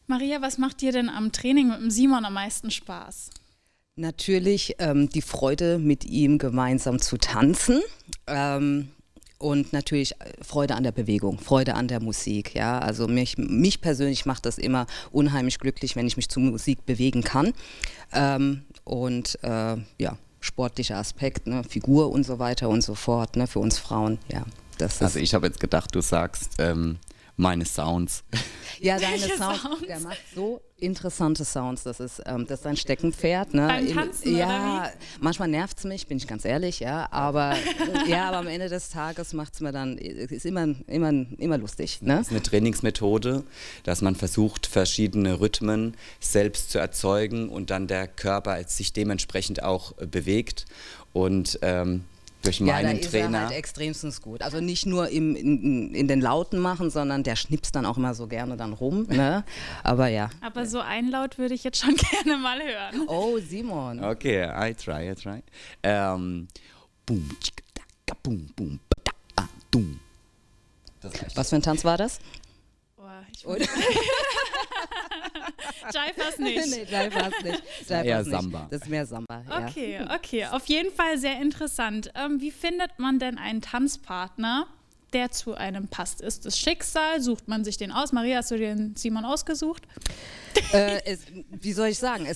Maria, was macht dir denn am Training mit dem Simon am meisten Spaß? Natürlich die Freude, mit ihm gemeinsam zu tanzen. Und natürlich Freude an der Bewegung, Freude an der Musik. Ja? Also mich persönlich macht das immer unheimlich glücklich, wenn ich mich zur Musik bewegen kann. Sportlicher Aspekt, ne? Figur und so weiter und so fort, ne? Für uns Frauen. Ja, also ich habe jetzt gedacht, du sagst meine Sounds. Ja, deine Sounds, der macht so interessante Sounds, das ist sein Steckenpferd. Ne? Beim Tanzen, ja, oder wie? manchmal nervt es mich, bin ich ganz ehrlich, ja, aber am Ende des Tages macht es mir dann, ist immer lustig. Ne? Das ist eine Trainingsmethode, dass man versucht, verschiedene Rhythmen selbst zu erzeugen und dann der Körper sich dementsprechend auch bewegt und durch meinen ist Trainer. Er halt extremstens gut. Also nicht nur in den Lauten machen, sondern der schnipst dann auch immer so gerne dann rum. Ne? Aber ja. Aber so ein Laut würde ich jetzt schon gerne mal hören. Oh, Simon. Okay, I try. Boom, tschicka, dacka, boom, boom, badaka, dum. Was für ein Tanz war das? Jive war's nicht. Nee, Jive war's nicht. Eher Samba. Das ist mehr Samba, ja. Okay. Auf jeden Fall sehr interessant. Wie findet man denn einen Tanzpartner, der zu einem passt? Ist es Schicksal? Sucht man sich den aus? Maria, hast du dir den Simon ausgesucht? Wie soll ich sagen?